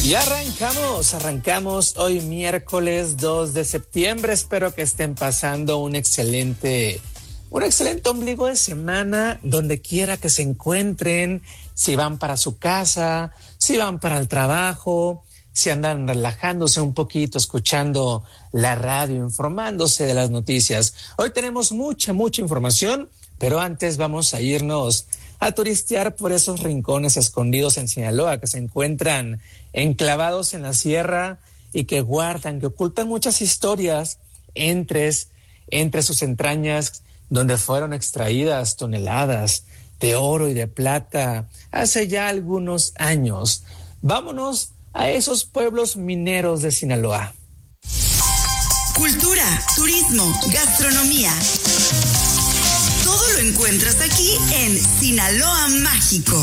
Y arrancamos hoy miércoles 2 de septiembre. Espero que estén pasando un excelente ombligo de semana, donde quiera que se encuentren, si van para su casa, si van para el trabajo, si andan relajándose un poquito, escuchando la radio, informándose de las noticias. Hoy tenemos mucha información, pero antes vamos a irnos a turistear por esos rincones escondidos en Sinaloa que se encuentran enclavados en la sierra y que ocultan muchas historias entre sus entrañas, donde fueron extraídas toneladas de oro y de plata hace ya algunos años. Vámonos a esos pueblos mineros de Sinaloa. Cultura, turismo, gastronomía. Todo lo encuentras aquí en Sinaloa Mágico.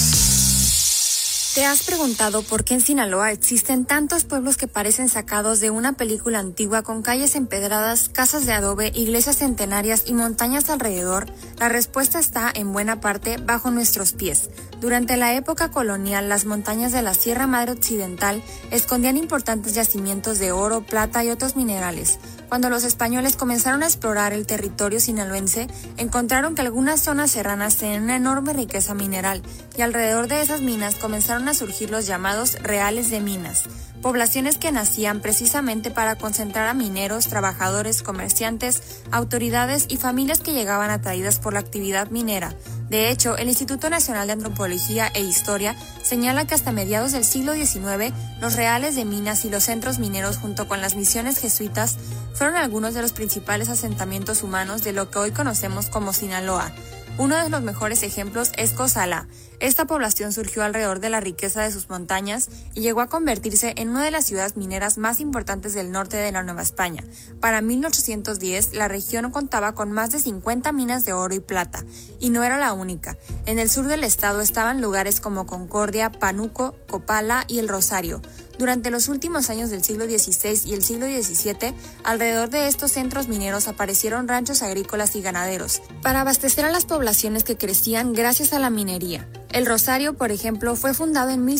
¿Te has preguntado por qué en Sinaloa existen tantos pueblos que parecen sacados de una película antigua, con calles empedradas, casas de adobe, iglesias centenarias y montañas alrededor? La respuesta está en buena parte bajo nuestros pies. Durante la época colonial, las montañas de la Sierra Madre Occidental escondían importantes yacimientos de oro, plata y otros minerales. Cuando los españoles comenzaron a explorar el territorio sinaloense, encontraron que algunas zonas serranas tenían una enorme riqueza mineral, y alrededor de esas minas comenzaron a surgir los llamados reales de minas, poblaciones que nacían precisamente para concentrar a mineros, trabajadores, comerciantes, autoridades y familias que llegaban atraídas por la actividad minera. De hecho, el Instituto Nacional de Antropología e Historia señala que hasta mediados del siglo XIX, los reales de minas y los centros mineros, junto con las misiones jesuitas, fueron algunos de los principales asentamientos humanos de lo que hoy conocemos como Sinaloa. Uno de los mejores ejemplos es Cozalá. Esta población surgió alrededor de la riqueza de sus montañas y llegó a convertirse en una de las ciudades mineras más importantes del norte de la Nueva España. Para 1810, la región contaba con más de 50 minas de oro y plata, y no era la única. En el sur del estado estaban lugares como Concordia, Pánuco, Copala y El Rosario. Durante los últimos años del siglo XVI y el siglo XVII, alrededor de estos centros mineros aparecieron ranchos agrícolas y ganaderos, para abastecer a las poblaciones que crecían gracias a la minería. El Rosario, por ejemplo, fue fundado en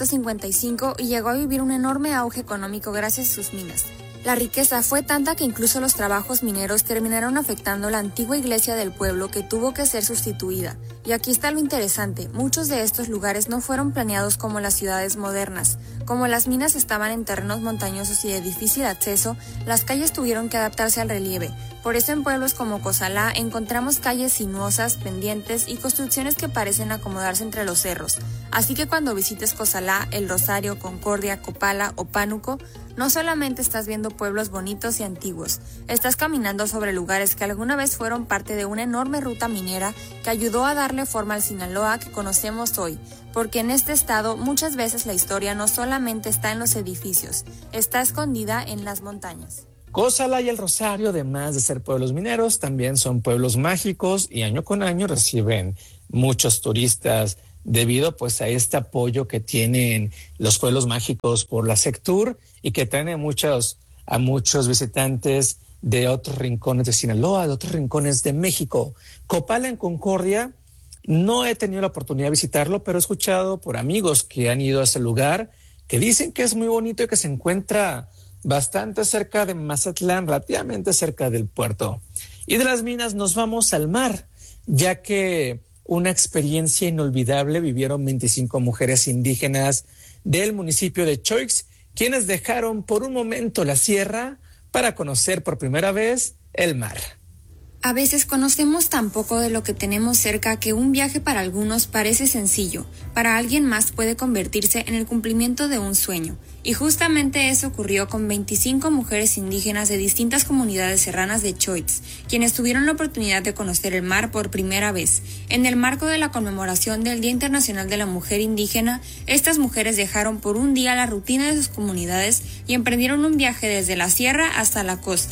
1655 y llegó a vivir un enorme auge económico gracias a sus minas. La riqueza fue tanta que incluso los trabajos mineros terminaron afectando la antigua iglesia del pueblo, que tuvo que ser sustituida. Y aquí está lo interesante: muchos de estos lugares no fueron planeados como las ciudades modernas. Como las minas estaban en terrenos montañosos y de difícil acceso, las calles tuvieron que adaptarse al relieve. Por eso en pueblos como Cozalá encontramos calles sinuosas, pendientes y construcciones que parecen acomodarse entre los cerros. Así que cuando visites Cozalá, El Rosario, Concordia, Copala o Pánuco, no solamente estás viendo pueblos bonitos y antiguos, estás caminando sobre lugares que alguna vez fueron parte de una enorme ruta minera que ayudó a darle forma al Sinaloa que conocemos hoy, porque en este estado muchas veces la historia no solamente está en los edificios, está escondida en las montañas. Cozalá y El Rosario, además de ser pueblos mineros, también son pueblos mágicos y año con año reciben muchos turistas debido pues a este apoyo que tienen los pueblos mágicos por la Sectur y que traen a muchos visitantes de otros rincones de Sinaloa, de otros rincones de México. Copala en Concordia, no he tenido la oportunidad de visitarlo, pero he escuchado por amigos que han ido a ese lugar, que dicen que es muy bonito y que se encuentra bastante cerca de Mazatlán, relativamente cerca del puerto. Y de las minas nos vamos al mar, ya que una experiencia inolvidable vivieron 25 mujeres indígenas del municipio de Choix, quienes dejaron por un momento la sierra para conocer por primera vez el mar. A veces conocemos tan poco de lo que tenemos cerca que un viaje para algunos parece sencillo, para alguien más puede convertirse en el cumplimiento de un sueño. Y justamente eso ocurrió con 25 mujeres indígenas de distintas comunidades serranas de Choix, quienes tuvieron la oportunidad de conocer el mar por primera vez. En el marco de la conmemoración del Día Internacional de la Mujer Indígena, estas mujeres dejaron por un día la rutina de sus comunidades y emprendieron un viaje desde la sierra hasta la costa.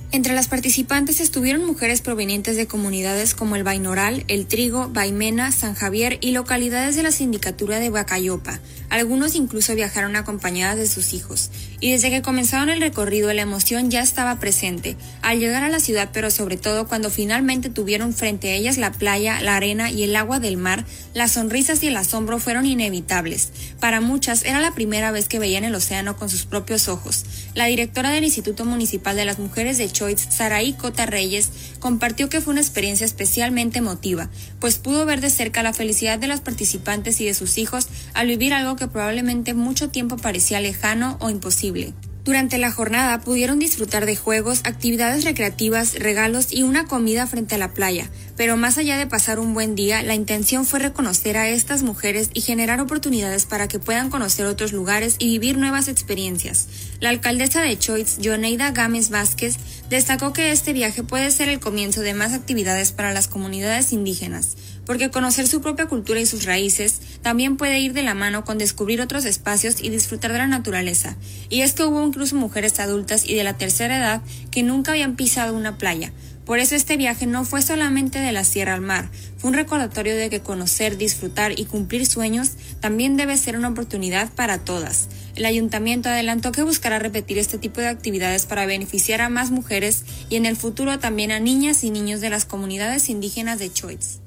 Entre las participantes estuvieron mujeres provenientes de comunidades como el Bainoral, El Trigo, Baimena, San Javier y localidades de la sindicatura de Bacayopa. Algunos incluso viajaron acompañadas de sus hijos. Y desde que comenzaron el recorrido, la emoción ya estaba presente. Al llegar a la ciudad, pero sobre todo cuando finalmente tuvieron frente a ellas la playa, la arena y el agua del mar, las sonrisas y el asombro fueron inevitables. Para muchas era la primera vez que veían el océano con sus propios ojos. La directora del Instituto Municipal de las Mujeres de Choiz, Saraí Cota Reyes, compartió que fue una experiencia especialmente emotiva, pues pudo ver de cerca la felicidad de las participantes y de sus hijos al vivir algo que probablemente mucho tiempo parecía lejano o imposible. Durante la jornada pudieron disfrutar de juegos, actividades recreativas, regalos y una comida frente a la playa, pero más allá de pasar un buen día, la intención fue reconocer a estas mujeres y generar oportunidades para que puedan conocer otros lugares y vivir nuevas experiencias. La alcaldesa de Choiz, Yoneida Gámez Vázquez, destacó que este viaje puede ser el comienzo de más actividades para las comunidades indígenas, porque conocer su propia cultura y sus raíces también puede ir de la mano con descubrir otros espacios y disfrutar de la naturaleza. Y es que hubo incluso mujeres adultas y de la tercera edad que nunca habían pisado una playa. Por eso este viaje no fue solamente de la sierra al mar, fue un recordatorio de que conocer, disfrutar y cumplir sueños también debe ser una oportunidad para todas. El ayuntamiento adelantó que buscará repetir este tipo de actividades para beneficiar a más mujeres y en el futuro también a niñas y niños de las comunidades indígenas de Choiz.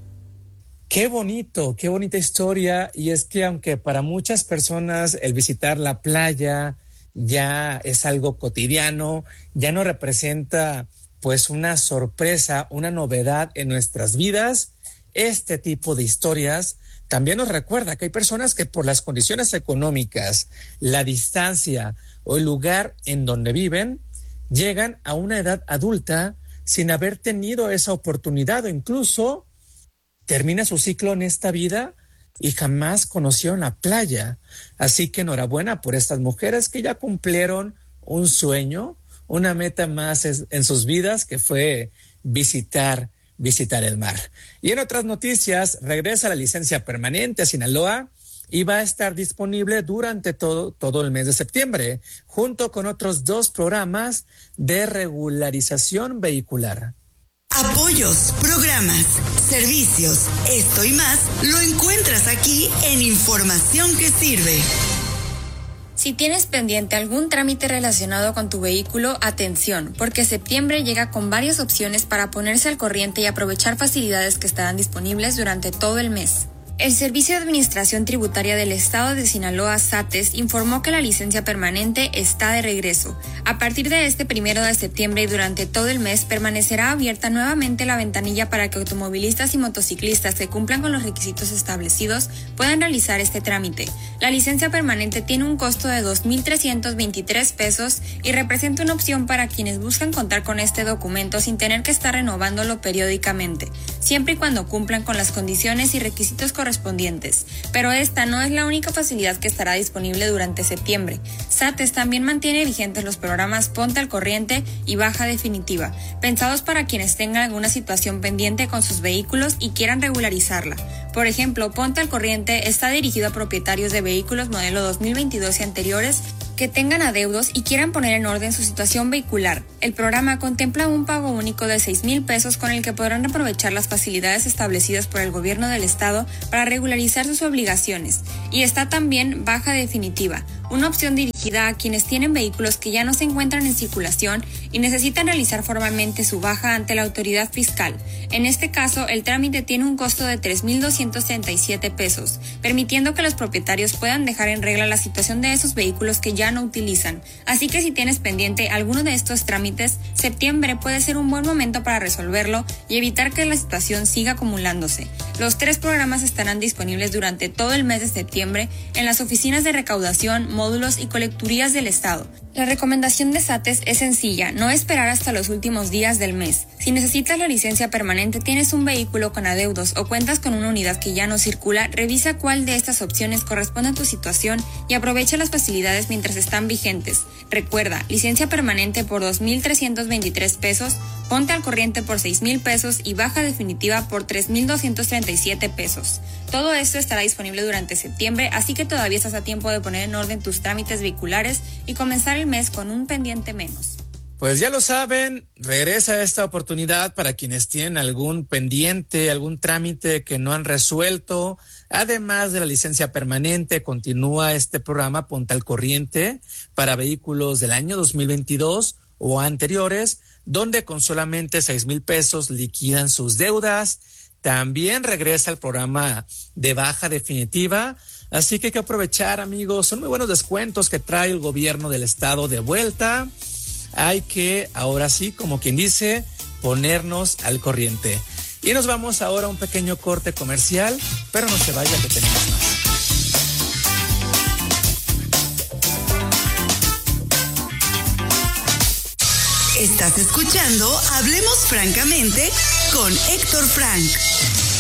Qué bonito, qué bonita historia. Y es que aunque para muchas personas el visitar la playa ya es algo cotidiano, ya no representa pues una sorpresa, una novedad en nuestras vidas, este tipo de historias también nos recuerda que hay personas que por las condiciones económicas, la distancia o el lugar en donde viven, llegan a una edad adulta sin haber tenido esa oportunidad o incluso termina su ciclo en esta vida y jamás conocieron la playa. Así que enhorabuena por estas mujeres que ya cumplieron un sueño, una meta más en sus vidas, que fue visitar el mar. Y en otras noticias, regresa la licencia permanente a Sinaloa y va a estar disponible durante todo el mes de septiembre, junto con otros 2 programas de regularización vehicular. Apoyos, programas, servicios, esto y más lo encuentras aquí en Información que Sirve. Si tienes pendiente algún trámite relacionado con tu vehículo, atención, porque septiembre llega con varias opciones para ponerse al corriente y aprovechar facilidades que estarán disponibles durante todo el mes. El Servicio de Administración Tributaria del Estado de Sinaloa, SATES, informó que la licencia permanente está de regreso. A partir de este 1 de septiembre y durante todo el mes permanecerá abierta nuevamente la ventanilla para que automovilistas y motociclistas que cumplan con los requisitos establecidos puedan realizar este trámite. La licencia permanente tiene un costo de 2,323 pesos y representa una opción para quienes buscan contar con este documento sin tener que estar renovándolo periódicamente, siempre y cuando cumplan con las condiciones y requisitos correspondientes. Pero esta no es la única facilidad que estará disponible durante septiembre. SATES también mantiene vigentes los programas Ponte al Corriente y Baja Definitiva, pensados para quienes tengan alguna situación pendiente con sus vehículos y quieran regularizarla. Por ejemplo, Ponte al Corriente está dirigido a propietarios de vehículos modelo 2022 y anteriores que tengan adeudos y quieran poner en orden su situación vehicular. El programa contempla un pago único de 6,000 pesos con el que podrán aprovechar las facilidades establecidas por el gobierno del estado para regularizar sus obligaciones. Y está también Baja Definitiva, una opción dirigida a quienes tienen vehículos que ya no se encuentran en circulación y necesitan realizar formalmente su baja ante la autoridad fiscal. En este caso, el trámite tiene un costo de 3,237 pesos, permitiendo que los propietarios puedan dejar en regla la situación de esos vehículos que ya no utilizan. Así que si tienes pendiente alguno de estos trámites, septiembre puede ser un buen momento para resolverlo y evitar que la situación siga acumulándose. Los 3 programas estarán disponibles durante todo el mes de septiembre en las oficinas de recaudación, módulos y colecturías del estado. La recomendación de SATES es sencilla, no esperar hasta los últimos días del mes. Si necesitas la licencia permanente, tienes un vehículo con adeudos o cuentas con una unidad que ya no circula, revisa cuál de estas opciones corresponde a tu situación y aprovecha las facilidades mientras están vigentes. Recuerda, licencia permanente por 2,323 pesos, Ponte al Corriente por 6,000 pesos y Baja Definitiva por 3,237 pesos. Todo esto estará disponible durante septiembre, así que todavía estás a tiempo de poner en orden tus trámites vehiculares y comenzar el mes con un pendiente menos. Pues ya lo saben, regresa esta oportunidad para quienes tienen algún pendiente, algún trámite que no han resuelto. Además de la licencia permanente, continúa este programa Ponte al Corriente para vehículos del año 2022 o anteriores, donde con solamente 6,000 pesos liquidan sus deudas. También regresa el programa de baja definitiva, así que hay que aprovechar, amigos. Son muy buenos descuentos que trae el gobierno del estado de vuelta. Hay que, ahora sí, como quien dice, ponernos al corriente. Y nos vamos ahora a un pequeño corte comercial, pero no se vaya que tenemos más. Estás escuchando Hablemos Francamente con Héctor Frank.